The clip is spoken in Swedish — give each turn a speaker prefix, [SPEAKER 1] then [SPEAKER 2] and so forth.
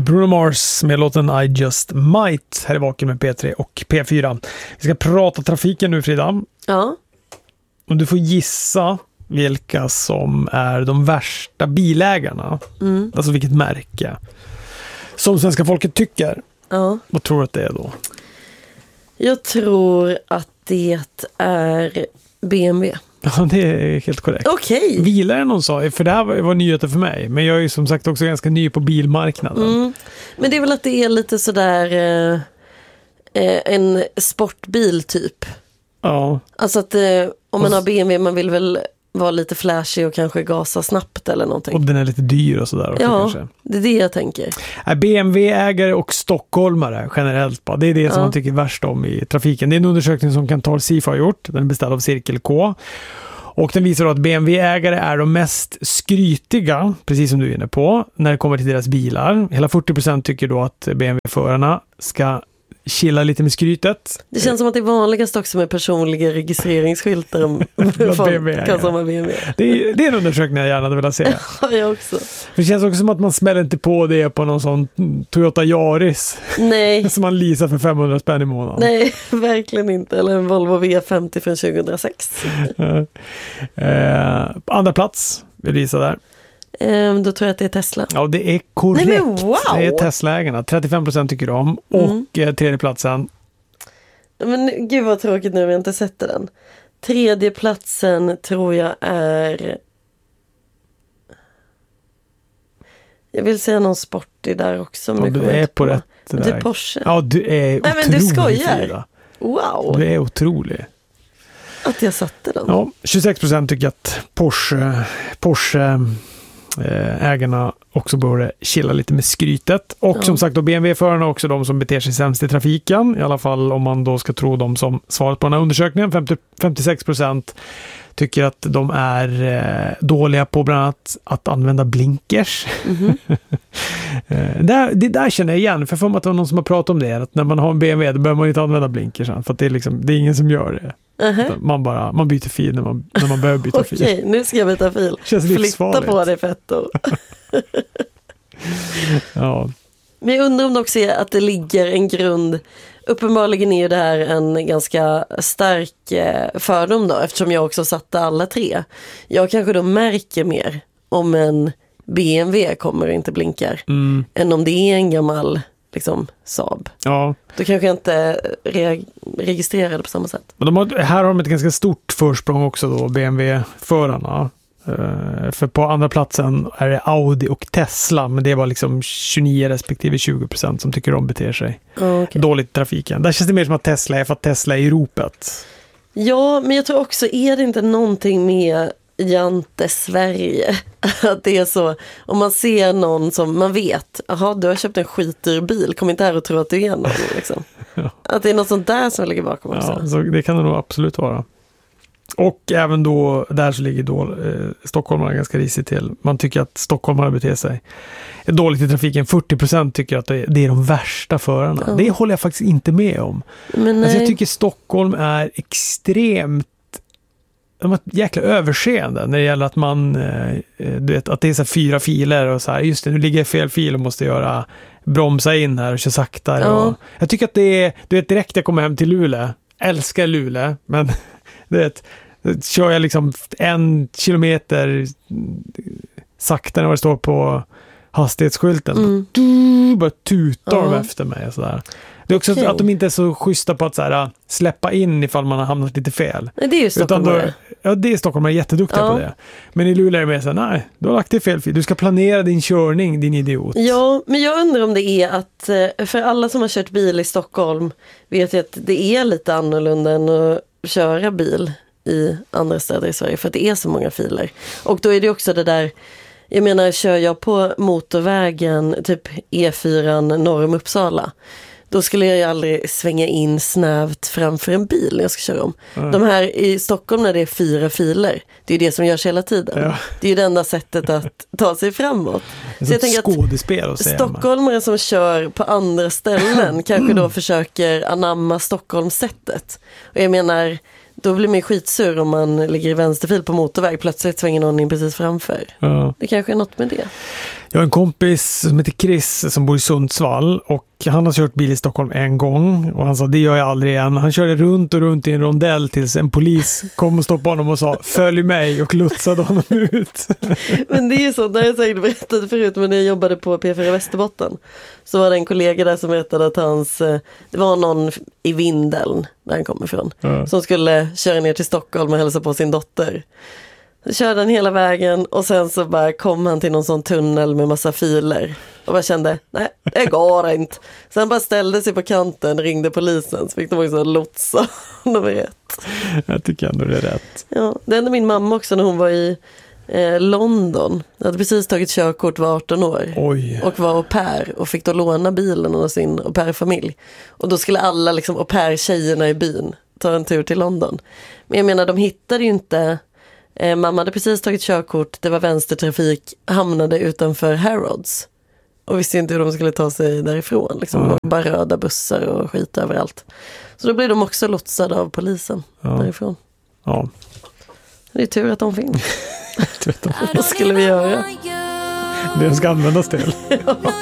[SPEAKER 1] Bruno Mars med låten I Just Might här i Vaken med P3 och P4. Vi ska prata trafiken nu, Frida.
[SPEAKER 2] Ja.
[SPEAKER 1] Och du får gissa vilka som är de värsta bilägarna. Alltså vilket märke. Som svenska folket tycker.
[SPEAKER 2] Ja.
[SPEAKER 1] Vad tror du att det är då?
[SPEAKER 2] Jag tror att det är BMW.
[SPEAKER 1] Ja, det är helt korrekt.
[SPEAKER 2] Okej.
[SPEAKER 1] Bilar någon sa, för det här var nyheter för mig. Men jag är ju som sagt också ganska ny på bilmarknaden.
[SPEAKER 2] Men det är väl att det är lite sådär en sportbil typ.
[SPEAKER 1] Ja.
[SPEAKER 2] Alltså att om man har BMW, man vill väl vara lite flashig och kanske gasa snabbt eller någonting.
[SPEAKER 1] Och den är lite dyr och sådär också kanske.
[SPEAKER 2] Det är det jag tänker.
[SPEAKER 1] BMW-ägare och stockholmare generellt bara. Det är det som man tycker värst om i trafiken. Det är en undersökning som Kantar Sifo har gjort. Den är beställd av Cirkel K. Och den visar då att BMW-ägare är de mest skrytiga, precis som du är inne på, när det kommer till deras bilar. Hela 40% tycker då att BMW-förarna ska chilla lite med skrytet.
[SPEAKER 2] Det känns som att det är vanligast också med personliga registreringsskyltar om folk kan som BMW.
[SPEAKER 1] Det är en undersökning jag gärna vill se.
[SPEAKER 2] Ja, jag också.
[SPEAKER 1] Det känns också som att man smäller inte på det på någon sån Toyota Yaris.
[SPEAKER 2] Nej.
[SPEAKER 1] Som man leasar för 500 spänn i månaden.
[SPEAKER 2] Nej, verkligen inte. Eller en Volvo V50 från 2006.
[SPEAKER 1] Andra plats vill visa där.
[SPEAKER 2] Då tror jag att det är Tesla.
[SPEAKER 1] Ja, det är korrekt.
[SPEAKER 2] Nej, men wow.
[SPEAKER 1] Det är Tesla-ägarna. 35% tycker om. Och tredje platsen.
[SPEAKER 2] Men gud vad tråkigt nu, vi har inte sett den. Tredje platsen tror jag är... Jag vill säga någon sportig där också.
[SPEAKER 1] Ja, du är på rätt där.
[SPEAKER 2] Det är Porsche.
[SPEAKER 1] Ja, du är otrolig.
[SPEAKER 2] Nej, men du skojar.
[SPEAKER 1] Frida.
[SPEAKER 2] Wow.
[SPEAKER 1] Du är otrolig.
[SPEAKER 2] Att jag satte den.
[SPEAKER 1] Ja, 26% tycker att Porsche ägarna också borde chilla lite med skrytet. Och som sagt då BMW-förarna också de som beter sig sämst i trafiken. I alla fall om man då ska tro dem som svarat på den här undersökningen. 56% tycker att de är dåliga på bland annat att använda blinkers. Det där känner jag igen. För att det var någon som har pratat om det. Att när man har en BMW då behöver man inte använda blinkers. För att det är ingen som gör det. Man byter fil när man behöver byta fil.
[SPEAKER 2] Okej, nu ska jag byta fil. Flytta på det fetto.
[SPEAKER 1] Ja.
[SPEAKER 2] Men jag undrar om det också är att det ligger en grund. Uppenbarligen är ju det här en ganska stark fördom då. Eftersom jag också satte alla tre. Jag kanske då märker mer om en BMW kommer och inte blinkar. Än om det är en gammal liksom Saab. Ja. Då kanske jag inte registrerar det på samma sätt.
[SPEAKER 1] Men här har de ett ganska stort försprång också då, BMW-förarna. För på andra platsen är det Audi och Tesla, men det var liksom 29 respektive 20% som tycker de beter sig dåligt i trafiken. Där känns det mer som att Tesla är för att Tesla är i ropet.
[SPEAKER 2] Ja, men jag tror också, är det inte någonting med Jante Sverige? Att det är så, om man ser någon som man vet, aha, du har köpt en skiter bil, kom inte här och tro att du är någon liksom. Att det är något sånt där som ligger bakom också.
[SPEAKER 1] Ja, så det kan det nog absolut vara. Och även då, där så ligger då stockholmare ganska risigt till. Man tycker att stockholmare beter sig dåligt i trafiken. 40% tycker att det är de värsta förarna. Ja. Det håller jag faktiskt inte med om. Men alltså jag tycker Stockholm är extremt, de har ett jäkla överseende när det gäller att man du vet, att det är så här 4 filer och så här, just det, nu ligger jag i fel fil och måste bromsa in här och köra saktare. Ja. Jag tycker att det är, du vet, direkt jag kommer hem till Luleå, älskar Luleå, men du vet, kör jag liksom 1 kilometer sakta när det står på hastighetsskylten. Bara tutar de efter mig och sådär. Det är också att de inte är så schyssta på att så här, släppa in ifall man har hamnat lite fel.
[SPEAKER 2] Det är ju Stockholm.
[SPEAKER 1] Ja, det är Stockholm, är jätteduktiga på det. Men i Luleå är det mer så här, nej, du har lagt det fel fil. Du ska planera din körning, din idiot. Ja,
[SPEAKER 2] men jag undrar om det är att, för alla som har kört bil i Stockholm vet ju att det är lite annorlunda än att köra bil i andra städer i Sverige, för att det är så många filer. Och då är det också det där, jag menar, kör jag på motorvägen typ E4 norr om Uppsala, då skulle jag ju aldrig svänga in snävt framför en bil när jag ska köra om. De här i Stockholm när det är 4 filer, det är det som görs hela tiden. Ja. Det är ju det enda sättet att ta sig framåt. Så jag tänker att stockholmare som kör på andra ställen kanske då försöker anamma Stockholmssättet. Och jag menar, då blir man skitsur om man ligger i vänsterfil på motorväg, plötsligt svänger någon in precis framför. Ja. Det kanske är något med det.
[SPEAKER 1] Jag har en kompis som heter Chris som bor i Sundsvall och han har kört bil i Stockholm en gång och han sa det gör jag aldrig igen. Han körde runt och runt i en rondell tills en polis kom och stoppade honom och sa följ mig och lotsade honom ut.
[SPEAKER 2] Men det är ju så, det har jag säkert berättat förut, men när jag jobbade på P4 Västerbotten så var det en kollega där som berättade att det var någon i Vindeln där han kom ifrån som skulle köra ner till Stockholm och hälsa på sin dotter. Så körde han hela vägen och sen så bara kom han till någon sån tunnel med massa filer och bara kände, nej det går inte. Sen bara ställde sig på kanten, ringde polisen så fick de också lotsa. Det var rätt.
[SPEAKER 1] Jag tycker ändå det är rätt.
[SPEAKER 2] Ja, det hände min mamma också när hon var i London. Jag hade precis tagit körkort, var 18 år.
[SPEAKER 1] Oj.
[SPEAKER 2] Och var au pair och fick då låna bilen av sin au pair-familj. Och då skulle alla liksom au pair-tjejerna i byn ta en tur till London. Men jag menar, de hittade ju inte. Mamma hade precis tagit körkort, det var vänstertrafik, hamnade utanför Harrods. Och visste inte hur de skulle ta sig därifrån. Liksom. Det var bara röda bussar och skit överallt. Så då blev de också lotsade av polisen därifrån.
[SPEAKER 1] Ja.
[SPEAKER 2] Det är tur att de finns. Vad skulle vi göra?
[SPEAKER 1] Det ska användas till.